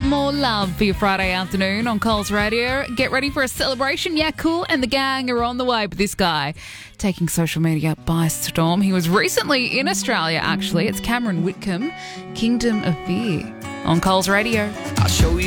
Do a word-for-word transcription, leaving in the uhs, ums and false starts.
more love for your Friday afternoon on Coles Radio. Get ready for a celebration. Yeah, Cool and the gang are on the way. But this guy taking social media by storm. He was recently in Australia, actually. It's Cameron Whitcomb, Kingdom of Fear on Coles Radio. I'll show you